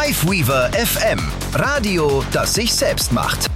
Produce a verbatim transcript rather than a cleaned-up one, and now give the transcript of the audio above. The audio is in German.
Hiveweaver F M. Radio, das sich selbst macht.